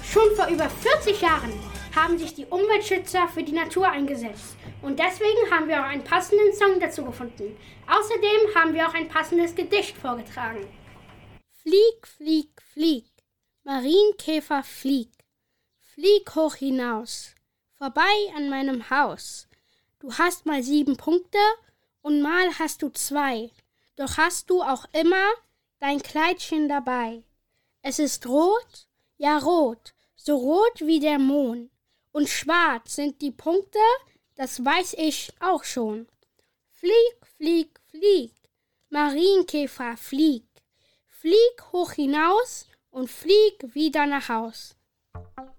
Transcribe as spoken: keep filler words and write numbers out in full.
Schon vor über vierzig Jahren haben sich die Umweltschützer für die Natur eingesetzt. Und deswegen haben wir auch einen passenden Song dazu gefunden. Außerdem haben wir auch ein passendes Gedicht vorgetragen. Flieg, flieg, flieg, Marienkäfer, flieg. Flieg hoch hinaus, vorbei an meinem Haus. Du hast mal sieben Punkte und mal hast du zwei. Doch hast du auch immer dein Kleidchen dabei. Es ist rot, ja rot, so rot wie der Mond. Und schwarz sind die Punkte, das weiß ich auch schon. Flieg, flieg, flieg, Marienkäfer, flieg. Flieg hoch hinaus und flieg wieder nach Haus.